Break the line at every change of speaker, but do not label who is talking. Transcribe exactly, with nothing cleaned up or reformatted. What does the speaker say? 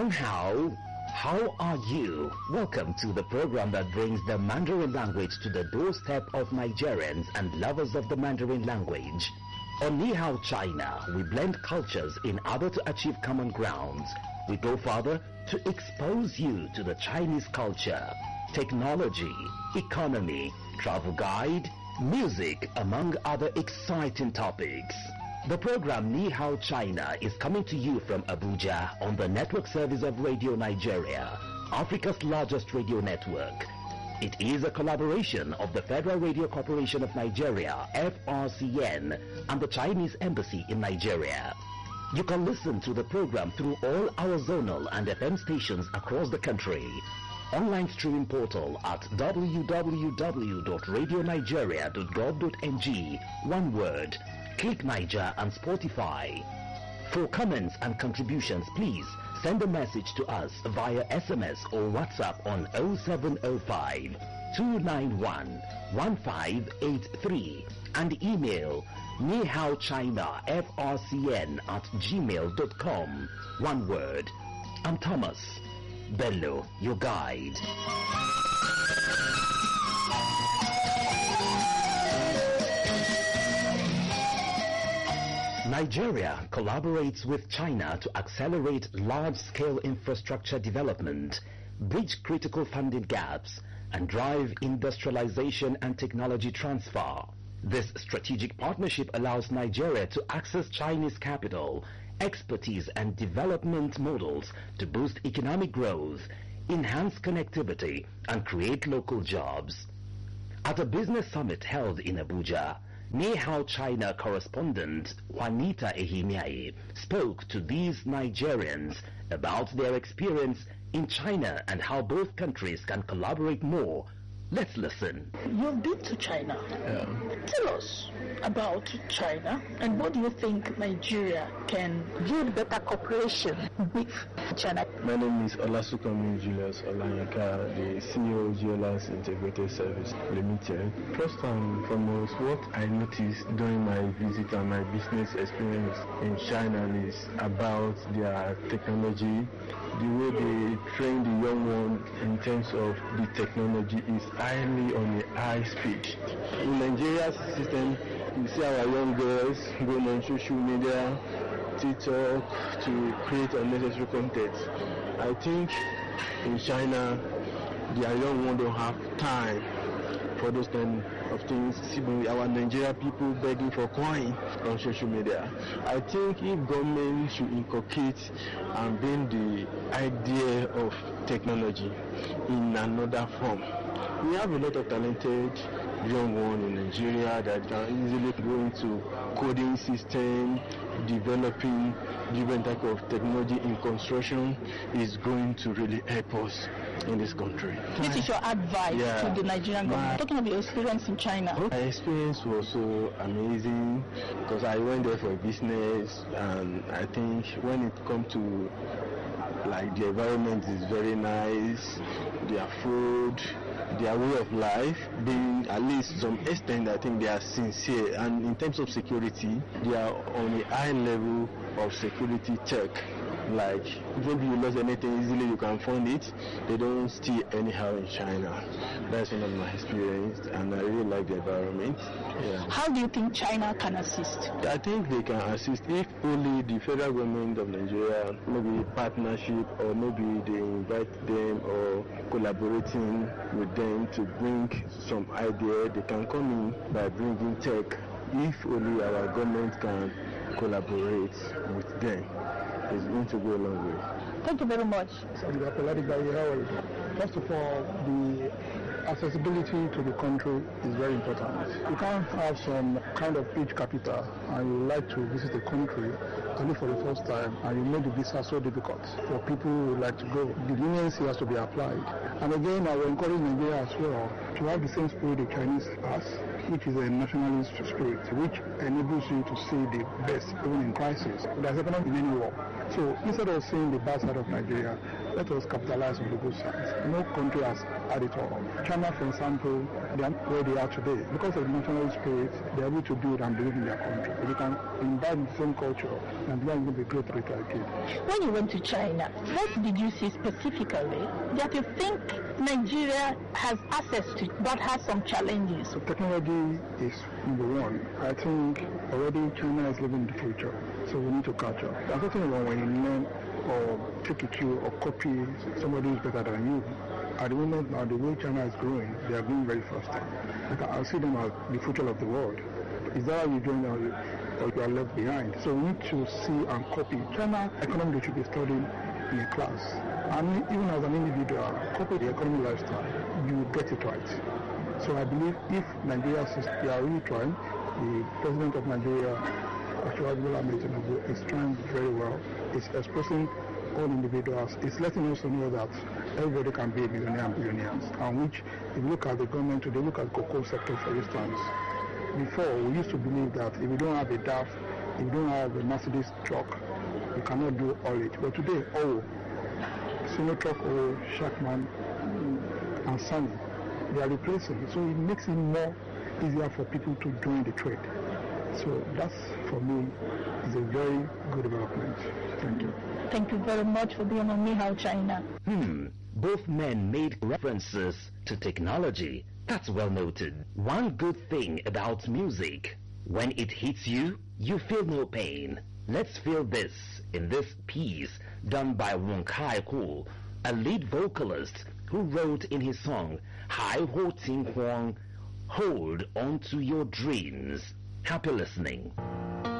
Gong Hao, how are you? Welcome to the program that brings the Mandarin language to the doorstep of Nigerians and lovers of the Mandarin language. On Ni Hao China, we blend cultures in order to achieve common grounds. We go further to expose you to the Chinese culture, technology, economy, travel guide, music, among other exciting topics. The program Ni Hao China is coming to you from Abuja on the network service of Radio Nigeria, Africa's largest radio network. It is a collaboration of the Federal Radio Corporation of Nigeria, F R C N, and the Chinese Embassy in Nigeria. You can listen to the program through all our zonal and F M stations across the country. Online streaming portal at w w w dot radio nigeria dot gov dot n g, one word. Click Niger and Spotify. For comments and contributions, please send a message to us via S M S or WhatsApp on oh seven oh five, two nine one, one five eight three and email nihaochina.frcn at gmail dot com. One word. I'm Thomas Bello, your guide. Nigeria collaborates with China to accelerate large-scale infrastructure development, bridge critical funding gaps, and drive industrialization and technology transfer. This strategic partnership allows Nigeria to access Chinese capital, expertise, and development models to boost economic growth, enhance connectivity, and create local jobs. At a business summit held in Abuja, Ni Hao China correspondent Juanita Ehimiaye spoke to these Nigerians about their experience in China and how both countries can collaborate more. Let's listen.
You've been to China.
Yeah.
Tell us about China and what do you think Nigeria can build better cooperation with China?
My name is Olasunkami Julius Olayinka, the C E O of Geolas Integrated Service Limited. First and foremost, what I noticed during my visit and my business experience in China is about their technology. The way they train the young ones in terms of the technology is highly on a high speed. In Nigeria's system, you see our young girls going on social media, TikTok, to create unnecessary content. I think in China, their young ones don't have time for those kind of things. See our Nigerian people begging for coin on social media. I think if government should inculcate and bring the idea of technology in another form. We have a lot of talented young ones in Nigeria that can easily go into coding system, developing different type of technology in construction is going to really help us in this country.
This is your advice yeah. to the Nigerian government. Talking about your experience in China.
My experience was so amazing because I went there for business, and I think when it comes to like the environment is very nice, their food, their way of life, being at least to some extent, I think they are sincere, and in terms of security, they are on a high level of security check. Like, even if you lose anything easily, you can find it. They don't steal anyhow in China. That's one of my experience, and I really like the environment. Yeah.
How do you think China can assist?
I think they can assist if only the federal government of Nigeria, maybe partnership, or maybe they invite them or collaborating with them to bring some idea. They can come in by bringing tech. If only our government can collaborate with them, it's going to go a long way.
Thank you very much.
First of all, the accessibility to the country is very important. You can't have some kind of age capital and you like to visit a country only for the first time and you make the visa so difficult for people who would like to go. The leniency has to be applied. And again, I will encourage Nigeria as well to have the same spirit the Chinese has, which is a nationalist spirit, which enables you to see the best even in crisis. There's economic in any war. So instead of seeing the bad side of Nigeria, let us capitalize on the good sides. No country has had it all. China, for example, they are where they are today. Because of the national spirit, they are able to build and believe in their country. They can imbibe the same culture and they are going to be great rich again.
When you went to China, what did you see specifically that you think Nigeria has access to but has some challenges?
So technology is number one. I think already China is living the future, so we need to catch up. There's nothing wrong when you learn or take a cue or copy somebody who's better than you. At the moment now, the way China is growing, they are growing very fast. I see them as the future of the world. Is that how you join or you, or you are left behind? So we need to see and copy. China economy they should be studying in a class. And even as an individual, copy the economy lifestyle, you will get it right. So I believe if Nigeria says they are really trying, the president of Nigeria, Bola Ahmed Tinubu, is trying very well. It's expressing all individuals. It's letting us know that everybody can be a millionaire and billionaires. And which, if you look at the government, they look at the cocoa sector, for instance. Before, we used to believe that if you don't have a D A F, if you don't have a Mercedes truck, you cannot do all it. But today, oh, Sino Truck or Shackman and Sunny, they are replacing. So it makes it more easier for people to join the trade. So that's, for me, is a very good development. Thank you.
Thank you very much for being on Ni Hao China.
Hmm. Both men made references to technology. That's well noted. One good thing about music, when it hits you, you feel no pain. Let's feel this in this piece done by Wong Kai Ku, a lead vocalist who wrote in his song Hai Ho Ting Huang, Hold On To Your Dreams. Happy listening.